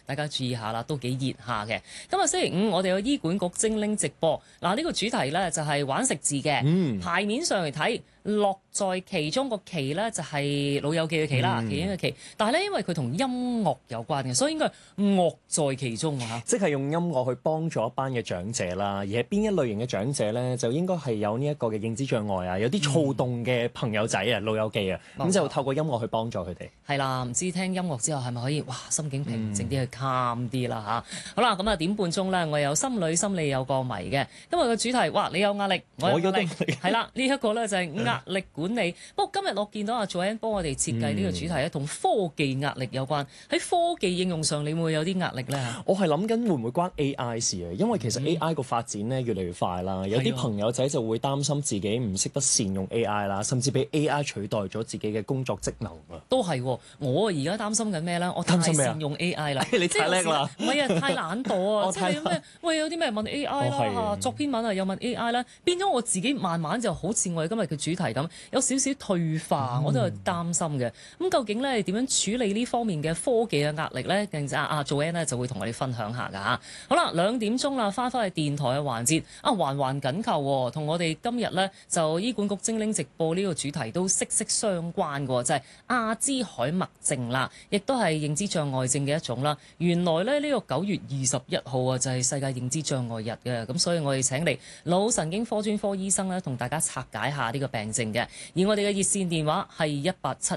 大家注意下啦，都幾熱下嘅。今日星期五我哋有醫管局精靈直播，嗱呢個主題呢，就係玩食字嘅，牌面上嚟睇。樂在其中個其咧就係老友記嘅其啦，其中嘅其。但係咧，因為佢同音樂有關嘅，所以應該係樂在其中啊！ 即係用音樂去幫助一班嘅長者啦，而係邊一類型嘅長者咧，就應該係有呢一個嘅認知障礙啊，有啲躁動嘅朋友仔啊，老友記啊，咁就透過音樂去幫助佢哋。 係啦，唔知聽音樂之後係咪可以哇心境平靜啲去 calm 啲啦嚇？好啦，咁啊點半鐘咧，我有心理有個謎嘅。今日嘅主題，哇！你有壓力，我有壓力，係啦，呢一個咧就係壓力管理。不過今日我見到阿 Joanne 幫我哋設計呢個主題咧，同科技壓力有關。喺科技應用上，你會唔會有啲壓力咧？ 我係諗緊會唔會關 AI 事啊？因為其實 AI 個發展咧越嚟越快啦，有啲朋友仔就會擔心自己唔識得善用 AI 啦，甚至俾 AI 取代咗自己嘅工作職能啊！ 都係，我而家擔心緊咩咧？我太善用 AI 啦， 你太叻啦！ 唔係啊，太懶惰啊！即係咩？喂，有啲咩問 AI 啦？作篇文啊，又問 AI 啦，變咗我自己慢慢就好似我哋今日嘅主題咁，有少少退化，我都係擔心嘅。咁究竟咧點樣處理呢方面嘅科技嘅壓力咧？陣間阿 Joanne 咧就會同我哋分享下㗎嚇。好啦，2點鐘啦，翻去電台嘅環節啊，環緊扣喎，同我哋今日咧就醫管局精靈直播呢個主題都息息相關嘅，就係阿茲海默症啦，亦都係認知障礙症嘅一種啦。原來咧呢個9月21號啊，就係世界認知障礙日嘅，咁所以我哋請嚟腦神經科專科醫生咧，同大家拆解下呢個病症嘅。而我哋嘅熱線電話係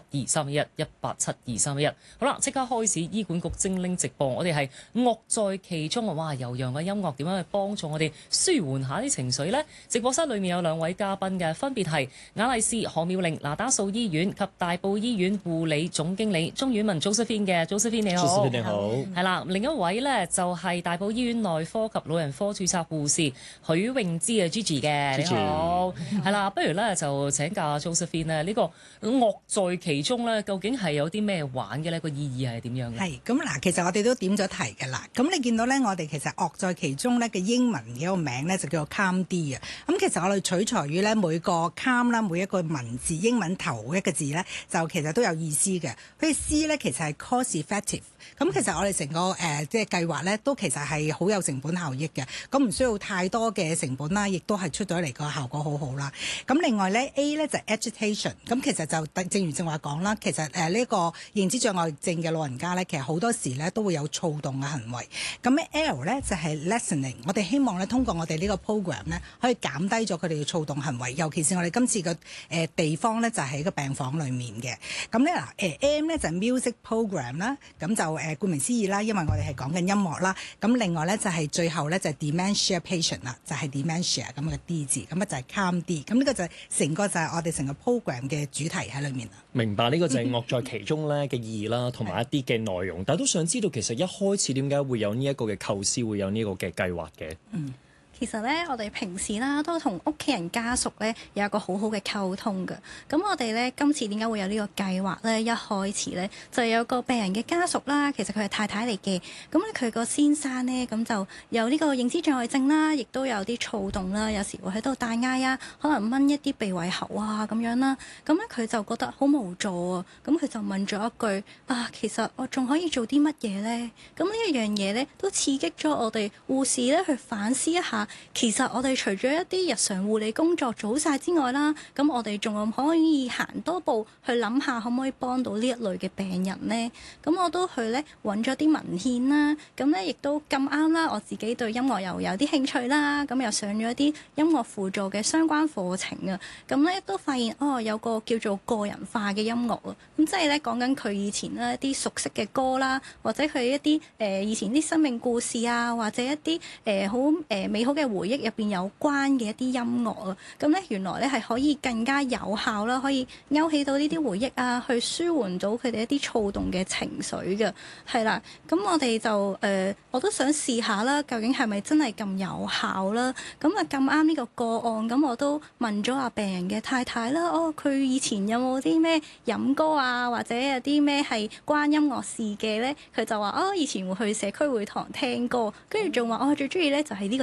187231187231。好啦，即刻開始醫管局精靈直播，我哋係樂在其中啊！哇，悠揚嘅音樂點樣去幫助我哋舒緩下啲情緒呢？直播室裏面有2位嘉賓嘅，分別係雅麗氏何妙齡那打素醫院及大埔醫院護理總經理鍾婉雯 Josephine 嘅，Josephine 你好。 Josephine 你好。 係啦，另一位呢就係大埔醫院內科及老人科註冊護士許詠芝嘅 Gigi 嘅，你好。係啦，不如呢就請教 Josephine 呢，呢個樂在其中呢，究竟係有啲咩玩嘅呢？個意義係點樣嘅？ 係咁嗱，其實我哋都點咗題㗎啦。咁你見到咧，我哋其實樂在其中咧嘅英文嘅一個名咧就叫做 calm D 啊。咁其實我哋取材於咧每個 calm 啦，每一個文字英文頭一個字咧，就其實都有意思嘅。譬如 C 咧，其實係 cost effective。咁其實我哋成個即係計劃咧，都其實係好有成本效益嘅。咁唔需要太多嘅成本啦，亦都係出咗嚟個效果好好啦。咁另外咧 A 咧就係 agitation。咁其實就正如正話講啦，其實呢個認知障礙症嘅老人家咧，其實好多時咧都會有躁動嘅行為。咁 L 咧就係 listening。我哋希望咧通過我哋呢個 program 咧，可以減低咗佢哋嘅躁動行為。尤其是我哋今次嘅地方咧，就喺個病房裡面嘅。咁咧M 咧就係 music program 啦。咁就顧名思義啦，因為我哋係講緊音樂啦。咁另外咧就係最後咧就係 dementia patient 啦，就係 dementia 咁嘅 D 字，咁啊就係 calm D。咁呢個就係成個就係我哋成個 program 嘅主題喺裏面啦。 明白，呢個就係樂在其中咧嘅意義啦，同埋一啲嘅內容。但係都想知道其實一開始點解會有呢一個嘅構思，會有呢個嘅計劃嘅？ 其實咧，我哋平時啦都同屋企人家屬咧有一個好好嘅溝通嘅。咁我哋咧今次點解會有呢個計劃咧？一開始咧就有個病人嘅家屬啦，其實佢係太太嚟嘅。咁咧佢個先生咧咁就有呢個認知障礙症啦，亦都有啲躁動啦，有時會喺度大嗌啊，可能掹一啲鼻胃喉啊咁樣啦。咁咧佢就覺得好無助啊。咁佢就問咗一句啊，其實我仲可以做啲乜嘢咧？咁呢一樣嘢咧都刺激咗我哋護士咧去反思一下。其實我哋除咗一啲日常護理工作做晒之外啦，咁我哋仲可以行多步去諗下可唔可以幫到呢一類嘅病人呢？咁我都去咧揾咗啲文獻啦，咁咧亦都咁啱啦，我自己對音樂又有啲興趣啦，咁又上咗一啲音樂輔助嘅相關課程啊，咁咧都發現有個叫做個人化嘅音樂啊，咁即係咧講緊佢以前咧一啲熟悉嘅歌啦，或者佢一啲以前啲生命故事啊，或者一啲好美好嘅回憶入邊有關嘅一啲音樂啊，咁咧原來咧係可以更加有效啦，可以勾起到呢啲回憶啊，去舒緩到佢哋一啲躁動嘅情緒嘅，係啦。咁我哋就我都想試下啦，究竟係咪真係咁有效啦？咁啊咁啱呢個個案，咁我都問咗病人嘅太太啦，佢以前有冇啲咩飲歌啊，或者有啲咩係關音樂事嘅咧？佢就話以前會去社區會堂聽歌，跟住仲話最中意咧就係呢個紫釵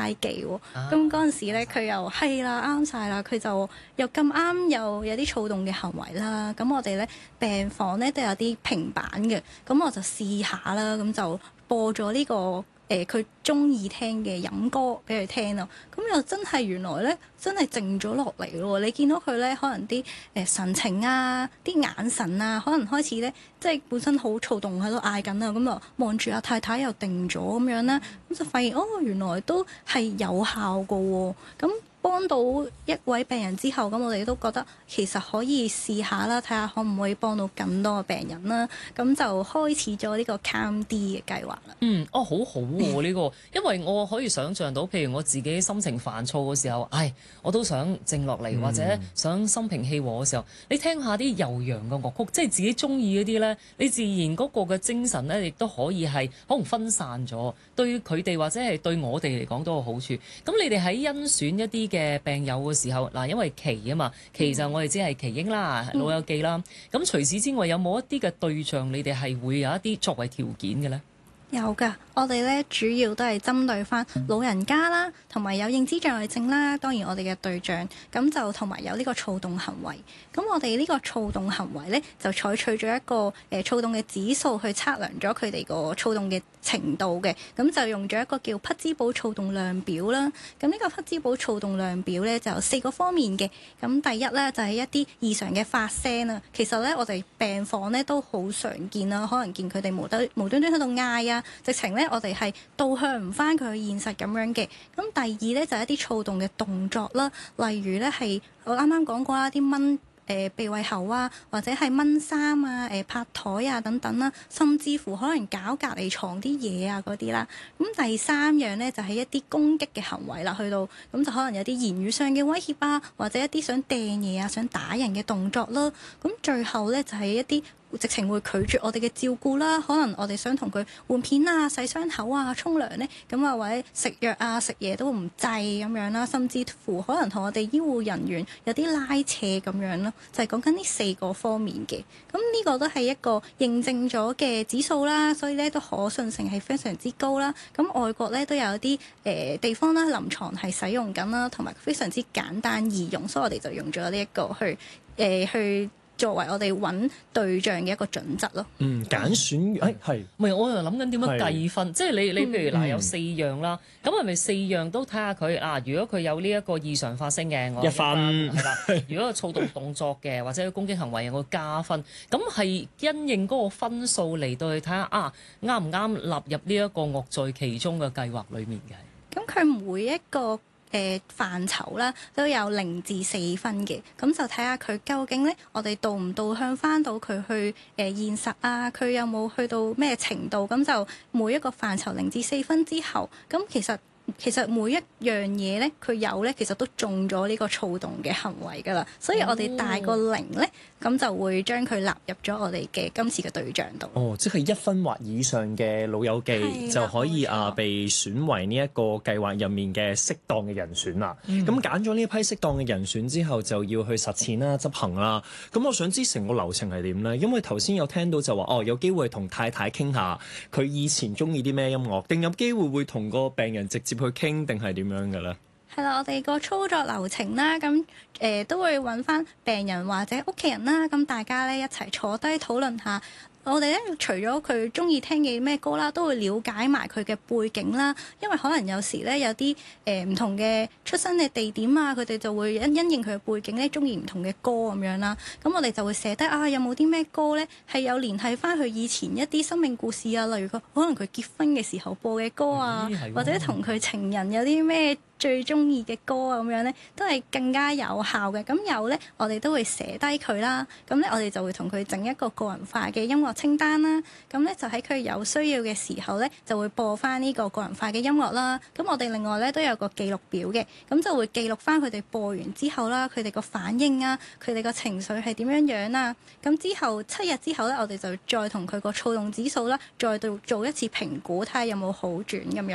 猜忌喎。咁嗰陣時咧，佢又係啦，啱晒啦，佢就又咁啱又有啲躁動嘅行為啦。咁我哋咧病房咧都有啲平板嘅，咁我就試下啦，咁就播咗呢個佢中意聽嘅飲歌俾佢聽咯。咁又真係原來咧真係靜咗落嚟咯。你見到佢咧可能啲神情啊、啲眼神啊，可能開始咧即係本身好躁動喺度嗌緊啊，咁啊望住阿太太又定咗咁樣啦，咁就發現原來都係有效㗎喎。咁幫到一位病人之後，咁我哋都覺得其實可以試下啦，睇下可唔可以幫到更多嘅病人啦。咁就開始咗呢個 Calm D 嘅計劃啦。 好好喎呢個，因為我可以想像到，譬如我自己心情煩躁嘅時候，我都想靜落嚟，或者想心平氣和嘅時候，你聽下啲悠揚嘅樂曲，即係自己中意嗰啲咧，你自然嗰個嘅精神咧，亦都可以係可能分散咗，對佢哋或者係對我哋嚟講都有好處。咁你哋喺甄選一啲嘅病友嘅時候，因為期啊嘛，期就我哋知係耆英啦、老友記啦。咁除此之外，有冇一啲嘅對象，你哋係會有一啲作為條件嘅咧？ 有㗎，我哋咧主要都係針對翻老人家啦，同埋有認知障礙症啦。當然我哋嘅對象咁就同埋有呢個躁動行為。咁我哋呢個躁動行為咧就採取咗一個躁動嘅指數去測量咗佢哋個躁動嘅程度嘅。咁就用咗一個叫匹茲堡躁動量表啦。咁呢個匹茲堡躁動量表咧就有4個方面嘅。咁第一咧就係一啲異常嘅發聲啊。其實咧我哋病房咧都好常見啦，可能見佢哋無端端喺度嗌啊。直情咧，我哋係導向唔翻佢現實咁樣嘅。咁第二咧就係一啲躁動嘅動作啦，例如咧係我啱啱講過啦，啲掹鼻胃喉啊，或者係掹衫啊、拍台啊等等啦，甚至乎可能搞隔離床啲嘢啊嗰啲啦。咁第三樣咧就係一啲攻擊嘅行為啦，去到咁就可能有啲言語上嘅威脅啊，或者一啲想掟嘢啊、想打人嘅動作啦。咁最後咧就係一啲直情會拒絕我哋嘅照顧啦，可能我哋想同佢換片啊、洗傷口啊、沖涼咧，咁啊或者食藥啊、食嘢都唔制咁樣啦，甚至乎可能同我哋醫護人員有啲拉扯咁樣咯，就係講緊呢4個方面嘅。咁呢個都係一個認證咗嘅指數啦，所以咧都可信性係非常之高啦。咁外國咧都有啲地方啦，臨床係使用緊啦，同埋非常之簡單易用，所以我哋就用咗呢一個去作為我哋揾對象嘅一個準則咯。 揀選係。 唔係，我又諗緊點樣計分，即係你譬如有4樣啦，咁係咪4樣都睇下佢如果佢有呢一個異常發聲嘅，我 1分係啦。如果有躁動動作嘅或者攻擊行為，我加分。咁係因應嗰個分數嚟到去睇下啱唔啱納入呢一個樂在其中嘅計劃裡面嘅。 咁佢每一個範疇啦，都有0至4分嘅，咁就睇下佢究竟咧，我哋導唔導向翻到佢去現實啊？佢有冇去到咩程度？咁就每一個範疇0至4分之後，咁其實每一樣嘢咧，佢有咧，其實都中咗呢個躁動嘅行為㗎啦。所以我哋大過0咧，咁就會將佢納入咗我哋嘅今次嘅對象度。 即係1分或以上嘅老友記就可以被選為呢一個計劃入面嘅適當嘅人選啦。咁揀咗呢一批適當嘅人選之後，就要去實踐啦、執行啦。咁我想知成個流程係點呢？因為頭先有聽到就話有機會同太太傾下佢以前中意啲咩音樂，定有機會會同個病人直接去傾，定係點樣嘅咧？ 係啦，我哋個操作流程啦，咁都會揾翻病人或者屋企人啦，咁大家咧一齊坐低討論下。我哋咧除咗佢中意聽嘅咩歌啦，都會了解埋佢嘅背景啦。因為可能有時咧有啲唔同嘅出生嘅地點啊，佢哋就會因應佢嘅背景咧，中意唔同嘅歌咁樣啦。咁我哋就會寫低有冇啲咩歌咧係有聯繫翻佢以前一啲生命故事啊，例如可能佢結婚嘅時候播嘅歌啊，或者同佢情人有啲咩最中意嘅歌啊，咁樣咧都係更加有效嘅。咁有咧，我哋都會寫低佢啦。咁咧，我哋就會同佢整一個個人化嘅音樂清單啦。咁咧就喺佢有需要嘅時候咧，就會播翻呢個個人化嘅音樂啦。咁我哋另外咧都有個記錄表嘅，咁就會記錄翻佢哋播完之後啦，佢哋個反應啊，佢哋個情緒係點樣樣啊。咁之後7日之後咧，我哋就再同佢個躁動指數啦，再做一次評估，睇下有冇好轉咁樣咯。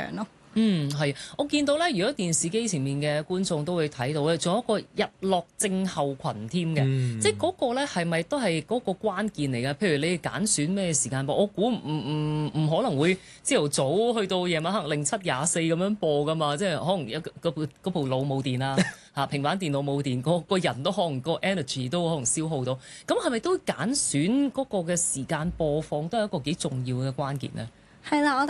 係。我見到咧，如果電視機前面嘅觀眾都會睇到咧，仲有一個日落症候群添嘅，即係嗰個咧係咪都係嗰個關鍵嚟嘅？譬如你揀選咩時間播，我估唔可能會朝頭早去到夜晚黑07:24咁樣播噶嘛，即係可能嗰部腦冇電啦。嚇平板電腦冇電，個人都可能個 energy 都可能消耗到，咁係咪都揀選嗰個嘅時間播放都係一個幾重要嘅關鍵呢？ 係啦，我